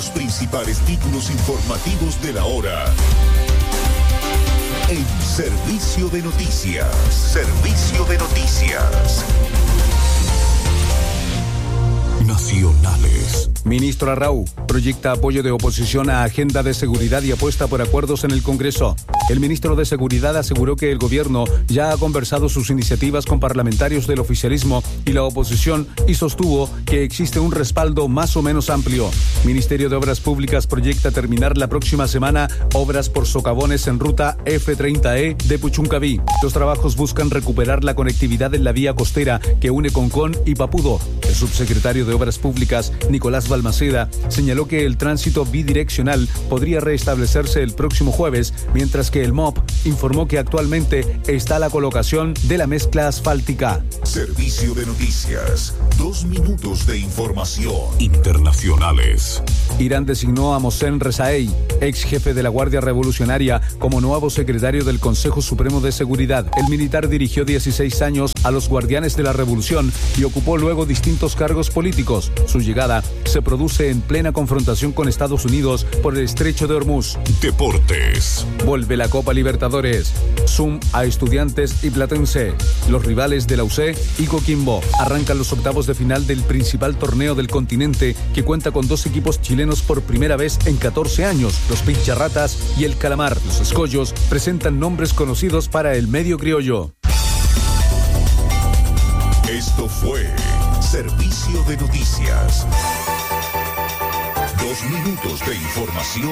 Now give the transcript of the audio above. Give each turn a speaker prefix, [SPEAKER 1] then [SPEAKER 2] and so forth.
[SPEAKER 1] Los principales títulos informativos de la hora. En Servicio de Noticias. Servicio de Noticias. Nacionales.
[SPEAKER 2] Ministro Arrau proyecta apoyo de oposición a agenda de seguridad y apuesta por acuerdos en el Congreso. El ministro de Seguridad aseguró que el gobierno ya ha conversado sus iniciativas con parlamentarios del oficialismo y la oposición y sostuvo que existe un respaldo más o menos amplio. Ministerio de Obras Públicas proyecta terminar la próxima semana obras por socavones en ruta F30E de Puchuncaví. Los trabajos buscan recuperar la conectividad en la vía costera que une Concón y Papudo. El subsecretario de Obras Públicas, Nicolás Balmaceda, señaló que el tránsito bidireccional podría restablecerse el próximo jueves, mientras que el MOP informó que actualmente está la colocación de la mezcla asfáltica.
[SPEAKER 1] Servicio de Noticias. 2 minutos de información.
[SPEAKER 2] Internacionales. Irán designó a Mohsen Rezaei, ex jefe de la Guardia Revolucionaria, como nuevo secretario del Consejo Supremo de Seguridad. El militar dirigió 16 años a los Guardianes de la Revolución y ocupó luego distintos cargos políticos. Su llegada se produce en plena confrontación con Estados Unidos por el Estrecho de Hormuz.
[SPEAKER 1] Deportes.
[SPEAKER 2] Vuelve la Copa Libertadores. Sum a Estudiantes y Platense. Los rivales de la UC y Coquimbo. Arrancan los octavos de final del principal torneo del continente, que cuenta con 2 equipos chilenos por primera vez en 14 años. Los Pincharratas y el Calamar. Los Escollos presentan nombres conocidos para el medio criollo.
[SPEAKER 1] Esto fue Servicio de Noticias. 2 minutos de información